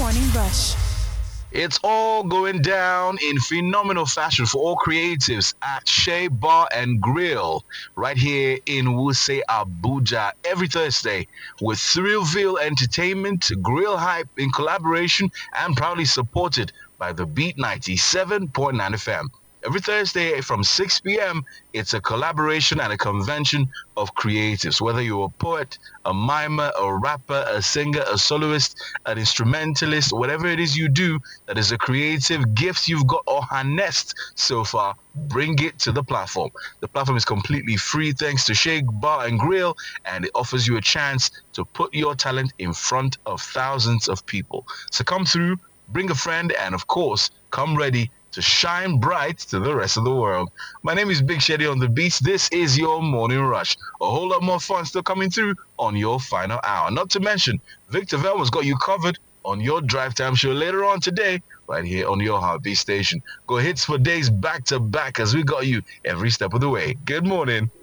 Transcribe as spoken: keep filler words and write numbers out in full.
Morning Rush. It's all going down in phenomenal fashion for all creatives at Shea Bar and Grill right here in Wuse, Abuja every Thursday with Thrillville Entertainment, Grill Hype in collaboration and proudly supported by the Beat ninety-seven point nine F M. Every Thursday from six p.m., it's a collaboration and a convention of creatives. Whether you're a poet, a mimer, a rapper, a singer, a soloist, an instrumentalist, whatever it is you do that is a creative gift you've got or harnessed so far, bring it to the platform. The platform is completely free thanks to Shake Bar and Grill, and it offers you a chance to put your talent in front of thousands of people. So come through, bring a friend, and of course, come ready to shine bright to the rest of the world. My name is Big Sheddy on the beats. This is your Morning Rush. A whole lot more fun still coming through on your final hour. Not to mention, Victor Velma's got you covered on your drive time show later on today, right here on your Heartbeat station. Go hits for days back to back as we got you every step of the way. Good morning.